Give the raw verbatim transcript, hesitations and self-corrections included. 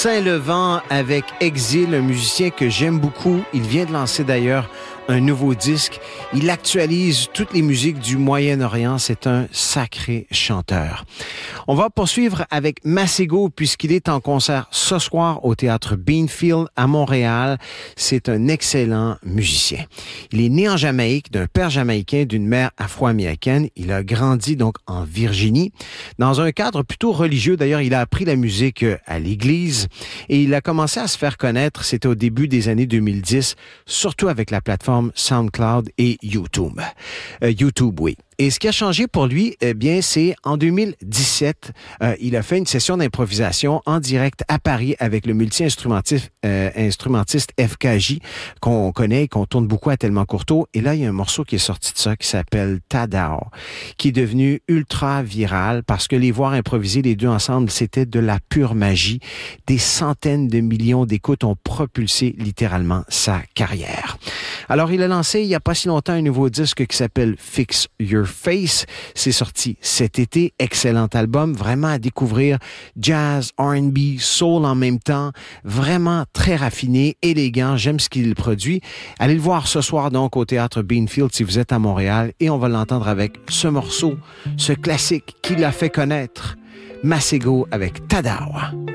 Saint-Levant avec Exil, un musicien que j'aime beaucoup. Il vient de lancer d'ailleurs un nouveau disque. Il actualise toutes les musiques du Moyen-Orient. C'est un sacré chanteur. On va poursuivre avec Masego puisqu'il est en concert ce soir au Théâtre Beanfield à Montréal. C'est un excellent musicien. Il est né en Jamaïque d'un père jamaïcain, d'une mère afro-américaine. Il a grandi donc en Virginie. Dans un cadre plutôt religieux, d'ailleurs, il a appris la musique à l'église et il a commencé à se faire connaître, c'était au début des années deux mille dix, surtout avec la plateforme SoundCloud et YouTube. Euh, YouTube, oui. Et ce qui a changé pour lui, eh bien, c'est en deux mille dix-sept, euh, il a fait une session d'improvisation en direct à Paris avec le multi-instrumentiste euh, instrumentiste F K J, qu'on connaît et qu'on tourne beaucoup à Tellement Courteau. Et là, il y a un morceau qui est sorti de ça qui s'appelle Tadao, qui est devenu ultra viral parce que les voir improviser les deux ensemble, c'était de la pure magie. Des centaines de millions d'écoutes ont propulsé littéralement sa carrière. Alors, il a lancé il n'y a pas si longtemps un nouveau disque qui s'appelle Fix Your Face. C'est sorti cet été. Excellent album. Vraiment à découvrir. Jazz, R and B, soul en même temps. Vraiment très raffiné, élégant. J'aime ce qu'il produit. Allez le voir ce soir donc au Théâtre Beanfield si vous êtes à Montréal et on va l'entendre avec ce morceau, ce classique qui l'a fait connaître. Masego avec Tadao.